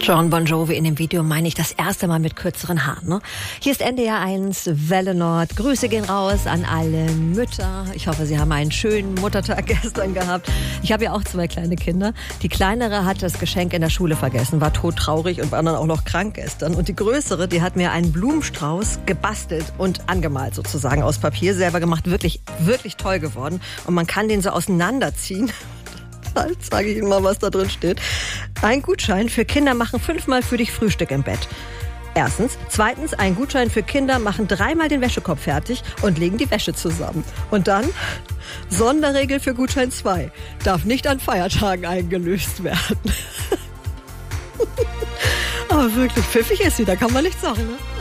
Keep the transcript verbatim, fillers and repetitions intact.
John Bon Jovi in dem Video meine ich das erste Mal mit kürzeren Haaren. Ne? Hier ist N D R eins Welle Nord. Grüße gehen raus an alle Mütter. Ich hoffe, Sie haben einen schönen Muttertag gestern gehabt. Ich habe ja auch zwei kleine Kinder. Die kleinere hat das Geschenk in der Schule vergessen, war todtraurig und war dann auch noch krank gestern. Und die größere, die hat mir einen Blumenstrauß gebastelt und angemalt sozusagen aus Papier, selber gemacht. Wirklich, wirklich toll geworden. Und man kann den so auseinanderziehen. Jetzt sage ich Ihnen mal, was da drin steht. Ein Gutschein für Kinder machen fünfmal für dich Frühstück im Bett. Erstens. Zweitens, ein Gutschein für Kinder machen dreimal den Wäschekorb fertig und legen die Wäsche zusammen. Und dann Sonderregel für Gutschein zwei. Darf nicht an Feiertagen eingelöst werden. Aber wirklich pfiffig ist sie, da kann man nichts sagen, ne?